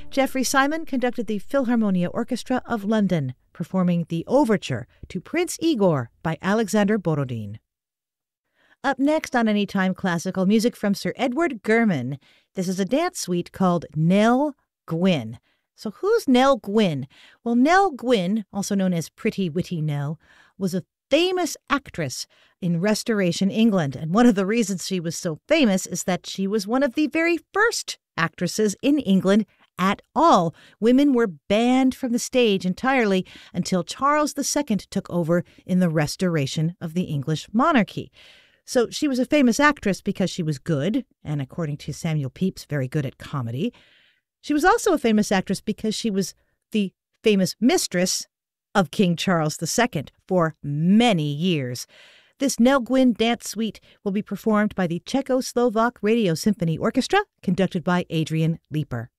Geoffrey Simon conducted the Philharmonia Orchestra of London, performing the overture to Prince Igor by Alexander Borodin. Up next on Anytime Classical, music from Sir Edward German. This is a dance suite called Nell Gwyn. So who's Nell Gwyn? Well, Nell Gwyn, also known as Pretty Witty Nell, was a famous actress in Restoration England. And one of the reasons she was so famous is that she was one of the very first actresses in England at all. Women were banned from the stage entirely until Charles II took over in the restoration of the English monarchy. So she was a famous actress because she was good, and according to Samuel Pepys, very good at comedy. She was also a famous actress because she was the famous mistress of King Charles II for many years. This Nell Gwyn dance suite will be performed by the Czechoslovak Radio Symphony Orchestra, conducted by Adrian Leeper.